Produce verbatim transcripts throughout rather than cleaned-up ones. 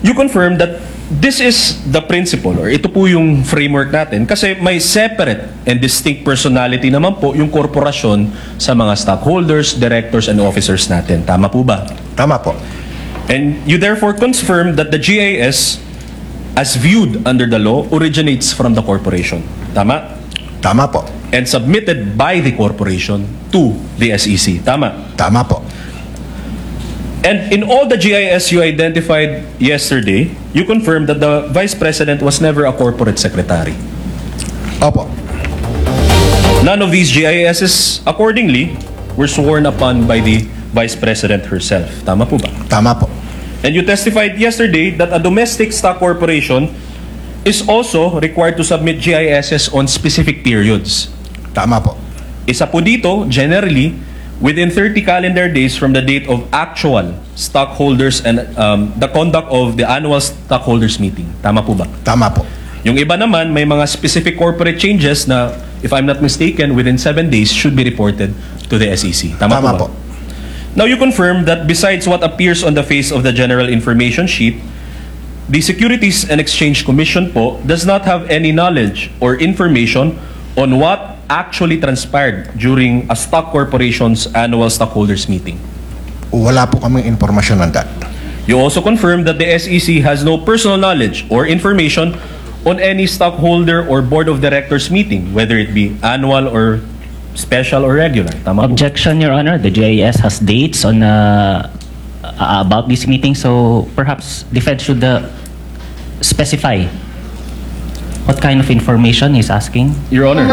you confirm that this is the principle or ito po yung framework natin kasi may separate and distinct personality naman po yung korporasyon sa mga stockholders, directors, and officers natin. Tama po ba? Tama po. And you therefore confirm that the G I S, as viewed under the law, originates from the corporation. Tama? Tama po. And submitted by the corporation to the S E C. Tama? Tama po. And in all the G I S you identified yesterday, you confirmed that the Vice President was never a corporate secretary. Opo. None of these G I Ss, accordingly, were sworn upon by the Vice President herself. Tama po ba? Tama po. And you testified yesterday that a domestic stock corporation is also required to submit G I Ss on specific periods. Tama po. Isa po dito, generally, within thirty calendar days from the date of actual stockholders and um, the conduct of the annual stockholders meeting. Tama po ba? Tama po. Yung iba naman, may mga specific corporate changes na, if I'm not mistaken, within seven days should be reported to the S E C. Tama, Tama po ba? po. Now you confirm that besides what appears on the face of the General Information Sheet, the Securities and Exchange Commission po does not have any knowledge or information on what actually transpired during a stock corporation's annual stockholders meeting. Wala po kaming informasyon on that. You also confirm that the S E C has no personal knowledge or information on any stockholder or board of directors meeting, whether it be annual or special or regular. Tama po? Objection, Your Honor. The G I S has dates on uh, uh, about this meeting, so perhaps defense should uh, specify what kind of information he's asking. Your Honor.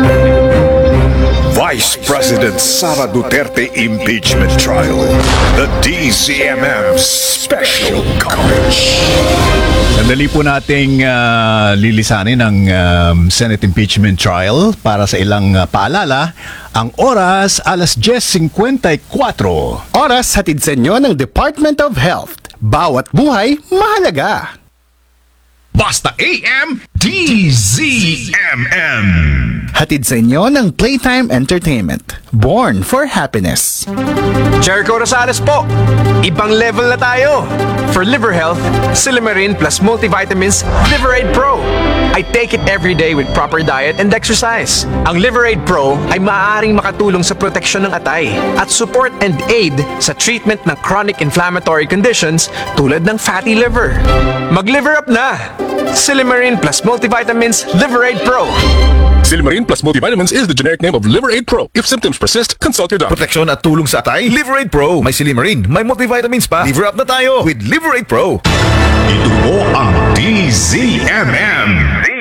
Vice President Sara Duterte impeachment trial. The D C M M special coverage. Sandali po nating uh, lilisanin ang um, Senate impeachment trial para sa ilang uh, paalala. Ang oras, alas diyes singkwenta y kuwatro. Oras hatid sa inyo ng Department of Health. Bawat buhay, mahalaga. Basta A M, D Z M M. Hatid sa inyo ng Playtime Entertainment. Born for happiness. Jericho Rosales po. Ibang level na tayo. For liver health, Silymarin plus multivitamins Liverade Pro. I take it every day with proper diet and exercise. Ang Liverade Pro ay maaaring makatulong sa proteksyon ng atay at support and aid sa treatment ng chronic inflammatory conditions tulad ng fatty liver. Mag-liver up na! Silymarin plus multivitamins Liverade Pro. Silymarin plus multivitamins is the generic name of Liverade Pro. If symptoms persist, consult your doctor. Proteksyon at tulong sa atay, Liverade Pro. May Silymarin, may multivitamins pa. Liver up na tayo with Liverade Pro. Ito po ang D Z M M.